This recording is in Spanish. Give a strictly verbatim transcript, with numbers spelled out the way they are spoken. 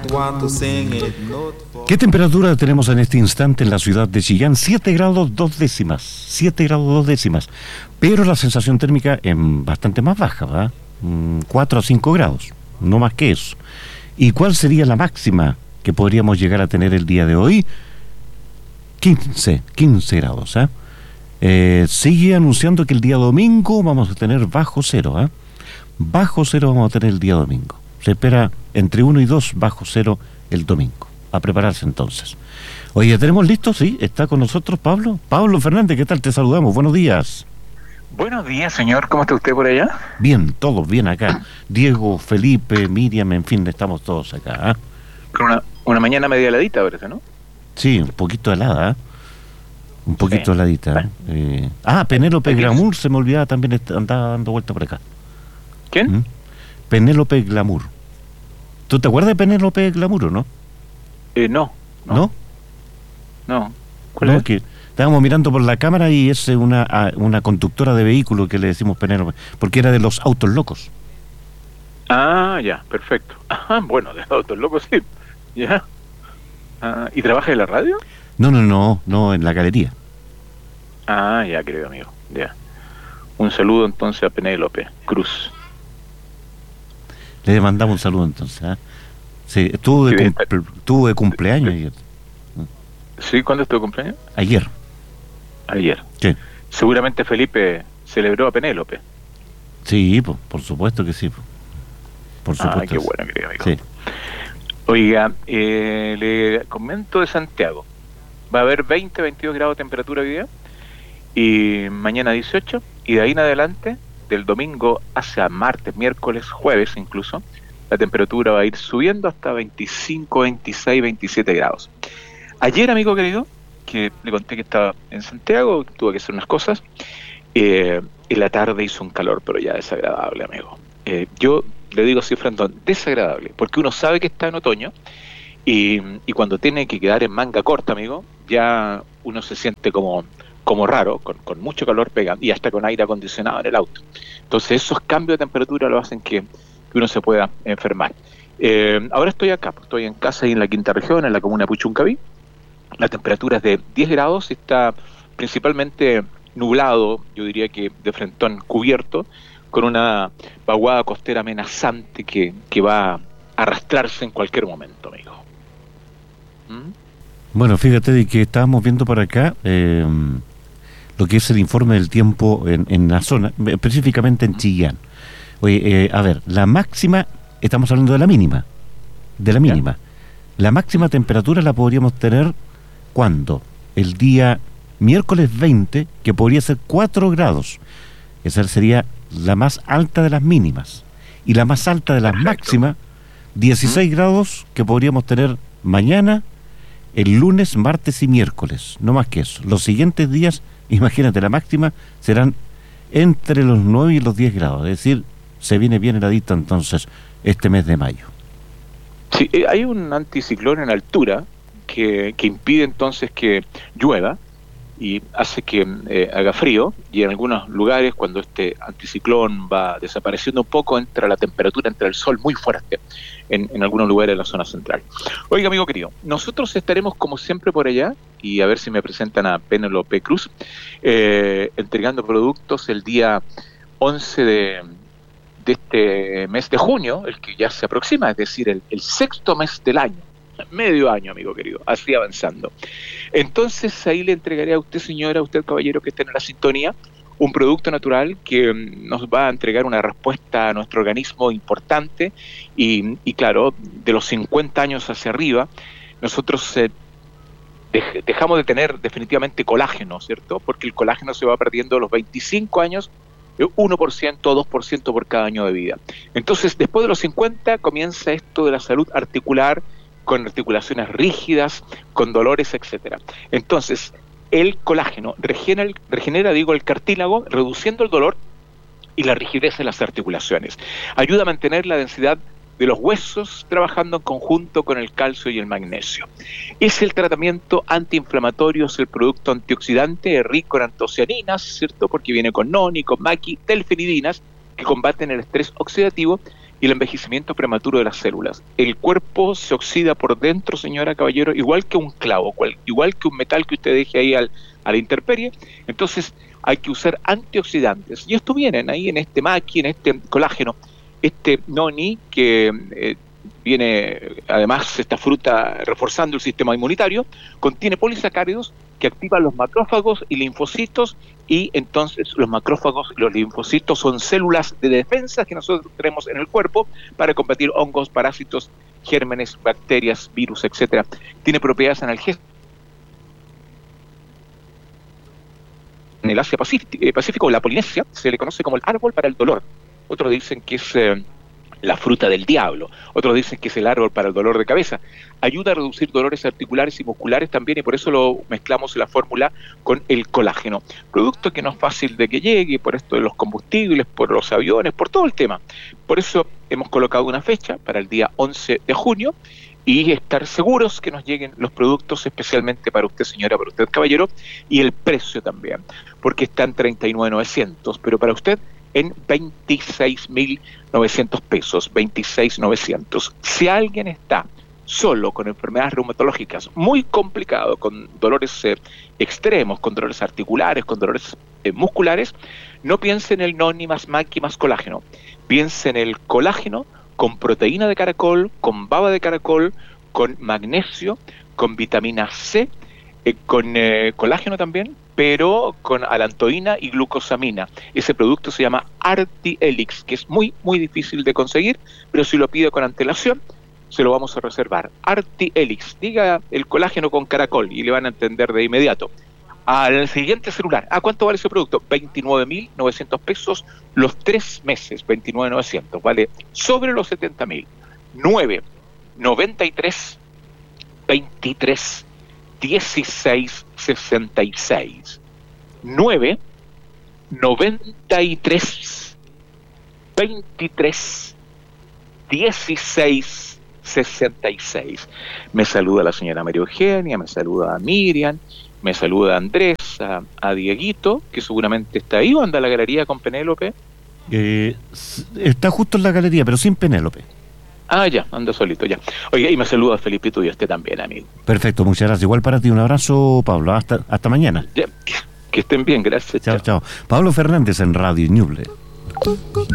¿Qué temperatura tenemos en este instante en la ciudad de Chillán? siete grados dos décimas. siete grados dos décimas. Pero la sensación térmica es bastante más baja, ¿verdad? cuatro a cinco grados, no más que eso. ¿Y cuál sería la máxima que podríamos llegar a tener el día de hoy? quince, quince grados, ¿eh? Eh, sigue anunciando que el día domingo vamos a tener bajo cero, ¿eh? Bajo cero vamos a tener el día domingo. Se espera entre uno y dos bajo cero el domingo. A prepararse entonces. Oye, ¿tenemos listo? Sí, está con nosotros Pablo. Pablo Fernández, ¿qué tal? Te saludamos. Buenos días. Buenos días, señor. ¿Cómo está usted por allá? Bien, todos bien acá. Diego, Felipe, Miriam, en fin, estamos todos acá. ¿eh? Con una, una mañana media heladita, parece, ¿no? Sí, un poquito helada, ¿eh? Un poquito sí. heladita. Bueno. Eh, ah, Penélope Glamour, se me olvidaba, también andaba dando vuelta por acá. ¿Quién? ¿Mm? Penélope Glamour. ¿Tú te acuerdas de Penélope Glamour o no? Eh, no, no. ¿No? No. ¿Cuál no, es? Que estábamos mirando por la cámara y es una, una conductora de vehículo que le decimos Penélope, porque era de los autos locos. Ah, ya, perfecto. Ah, bueno, de autos locos, sí. Ya. Ah, ¿y trabaja en la radio? No, no, no, no, en la galería. Ah, ya, querido amigo, ya. Un saludo entonces a Penélope Cruz. Le mandamos un saludo entonces. ¿eh? Sí, estuvo de, Sí, cumple, estuvo de cumpleaños ayer. ¿Sí? ¿Cuándo es tu cumpleaños? Ayer. Ayer. Sí. Seguramente Felipe celebró a Penélope. Sí, po, por supuesto que sí. Po. Por supuesto. Ah, qué bueno, querido amigo. Sí. Oiga, eh, le comento de Santiago. Va a haber veinte, veintidós grados de temperatura hoy día. Y mañana dieciocho. Y de ahí en adelante, del domingo hacia martes, miércoles, jueves incluso, la temperatura va a ir subiendo hasta veinticinco, veintiséis, veintisiete grados. Ayer, amigo querido, que le conté que estaba en Santiago, tuve que hacer unas cosas, eh, en la tarde hizo un calor, pero ya desagradable, amigo. Eh, yo le digo así, Frantón, desagradable, porque uno sabe que está en otoño, y, y cuando tiene que quedar en manga corta, amigo, ya uno se siente como... como raro, con, con mucho calor pegando, y hasta con aire acondicionado en el auto. Entonces esos cambios de temperatura lo hacen que, que uno se pueda enfermar. Eh, ahora estoy acá, estoy en casa y en la quinta región, en la comuna de Puchuncaví. La temperatura es de diez grados, está principalmente nublado, yo diría que de frentón cubierto, con una vaguada costera amenazante que, que va a arrastrarse en cualquier momento, amigo. ¿Mm? Bueno, fíjate de que estábamos viendo por acá eh, lo que es el informe del tiempo en, en la zona, específicamente en Chillán. Oye, eh, a ver, la máxima, estamos hablando de la mínima, de la mínima. La máxima temperatura la podríamos tener, ¿cuándo? El día miércoles veinte, que podría ser cuatro grados. Esa sería la más alta de las mínimas. Y la más alta de las Perfecto. máximas, dieciséis ¿Mm? Grados, que podríamos tener mañana, el lunes, martes y miércoles, no más que eso. Los siguientes días, imagínate, la máxima serán entre los nueve y los diez grados, es decir, se viene bien heladita entonces este mes de mayo. Sí, eh, hay un anticiclón en altura que, que impide entonces que llueva y hace que eh, haga frío, y en algunos lugares cuando este anticiclón va desapareciendo un poco entra la temperatura, entra el sol muy fuerte en, en algunos lugares de la zona central. Oiga, amigo querido, nosotros estaremos como siempre por allá, y a ver si me presentan a Penélope Cruz, eh, entregando productos el día once de, de este mes de junio, el que ya se aproxima, es decir, el, el sexto mes del año. Medio año, amigo querido, así avanzando. Entonces ahí le entregaré a usted, señora, a usted, caballero, que esté en la sintonía, un producto natural que nos va a entregar una respuesta a nuestro organismo importante, y, y claro, de los cincuenta años hacia arriba, nosotros eh, dej- dejamos de tener definitivamente colágeno, ¿cierto? Porque el colágeno se va perdiendo a los veinticinco años, uno por ciento o dos por ciento por cada año de vida. Entonces, después de los cincuenta comienza esto de la salud articular, con articulaciones rígidas, con dolores, etcétera. Entonces, el colágeno regenera, regenera, digo, el cartílago, reduciendo el dolor y la rigidez en las articulaciones. Ayuda a mantener la densidad de los huesos, trabajando en conjunto con el calcio y el magnesio. Es el tratamiento antiinflamatorio, es el producto antioxidante rico en antocianinas, ¿cierto? Porque viene con noni, con maqui, telfenidinas, que combaten el estrés oxidativo y el envejecimiento prematuro de las células. El cuerpo se oxida por dentro, señora Caballero, igual que un clavo, cual, igual que un metal que usted deje ahí al, a la intemperie. Entonces hay que usar antioxidantes. Y esto vienen ahí en este maqui, en este colágeno, este noni que eh, viene, además, esta fruta reforzando el sistema inmunitario, contiene polisacáridos que activan los macrófagos y linfocitos, y entonces los macrófagos y los linfocitos son células de defensa que nosotros tenemos en el cuerpo para combatir hongos, parásitos, gérmenes, bacterias, virus, etcétera. Tiene propiedades analgésicas. En el Asia Pacífico, la Polinesia, se le conoce como el árbol para el dolor. Otros dicen que es eh, la fruta del diablo. Otros dicen que es el árbol para el dolor de cabeza. Ayuda a reducir dolores articulares y musculares también, y por eso lo mezclamos en la fórmula con el colágeno. Producto que no es fácil de que llegue, por esto de los combustibles, por los aviones, por todo el tema. Por eso hemos colocado una fecha para el día once de junio, y estar seguros que nos lleguen los productos, especialmente para usted, señora, para usted, caballero, y el precio también, porque está en treinta y nueve mil novecientos, pero para usted en veintiséis mil novecientos pesos, veintiséis mil novecientos. Si alguien está solo con enfermedades reumatológicas muy complicado, con dolores eh, extremos, con dolores articulares, con dolores eh, musculares, no piense en el noni más maqui más colágeno, piense en el colágeno con proteína de caracol, con baba de caracol, con magnesio, con vitamina C, eh, con eh, colágeno también, pero con alantoína y glucosamina. Ese producto se llama Arti-Elix, que es muy, muy difícil de conseguir, pero si lo pide con antelación, se lo vamos a reservar. Arti-Elix, diga el colágeno con caracol y le van a entender de inmediato. Al siguiente celular, ¿a cuánto vale ese producto? veintinueve mil novecientos pesos los tres meses, veintinueve mil novecientos, vale sobre los setenta mil. nueve, noventa y tres, veintitrés, dieciséis, sesenta y seis. nueve, noventa y tres, veintitrés, dieciséis, sesenta y seis. Me saluda la señora María Eugenia, me saluda a Miriam, me saluda a Andrés, a, a Dieguito, que seguramente está ahí, o anda a la galería con Penélope. Eh, está justo en la galería, pero sin Penélope. Ah, ya, anda solito, ya. Oye, y me saluda a Felipito y a usted también, amigo. Perfecto, muchas gracias. Igual para ti, un abrazo, Pablo. Hasta, hasta mañana. Ya, que, que estén bien, gracias. Chao, chao. Pablo Fernández en Radio Ñuble.